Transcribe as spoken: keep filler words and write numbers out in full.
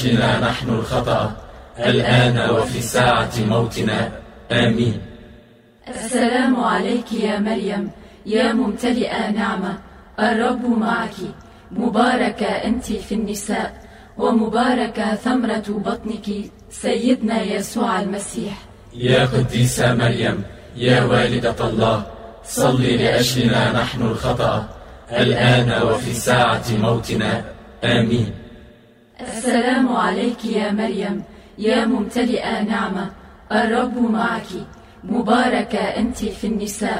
لنا نحن الخطأ الآن وفي ساعة موتنا. آمين. السلام عليك يا مريم يا ممتلئة نعمة، الرب معك، مباركة أنت في النساء، ومباركة ثمرة بطنك سيدنا يسوع المسيح. يا قديسة مريم يا والدة الله، صلي لأجلنا نحن الخطأ الآن وفي ساعة موتنا. آمين. السلام عليك يا مريم يا ممتلئة نعمة، الرب معك، مباركة أنت في النساء،